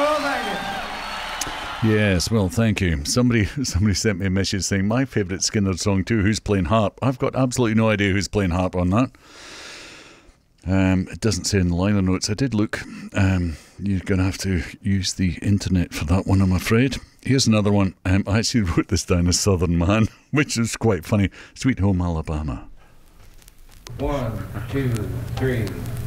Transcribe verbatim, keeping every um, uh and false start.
Oh, thank you. Yes, well, thank you. Somebody somebody sent me a message saying, my favourite Skynyrd song too, who's playing harp? I've got absolutely no idea who's playing harp on that. Um, it doesn't say in the liner notes. I did look. Um, you're going to have to use the internet for that one, I'm afraid. Here's another one. Um, I actually wrote this down as Southern Man, which is quite funny. Sweet Home Alabama. One, two, three.